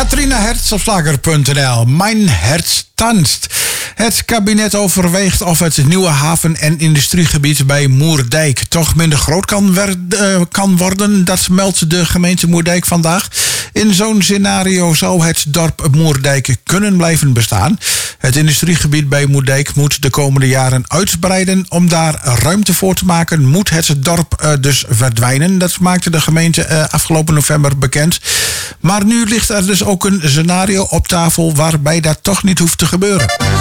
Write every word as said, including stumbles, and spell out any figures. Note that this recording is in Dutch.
Katrina Hertz op slager punt n l. Mijn herz tanzt. Het kabinet overweegt of het nieuwe haven- en industriegebied bij Moerdijk toch minder groot kan, wer- uh, kan worden. Dat meldt de gemeente Moerdijk vandaag. In zo'n scenario zou het dorp Moerdijk kunnen blijven bestaan. Het industriegebied bij Moerdijk moet de komende jaren uitbreiden. Om daar ruimte voor te maken moet het dorp uh, dus verdwijnen. Dat maakte de gemeente uh, afgelopen november bekend. Maar nu ligt er dus ook een scenario op tafel waarbij dat toch niet hoeft te gebeuren.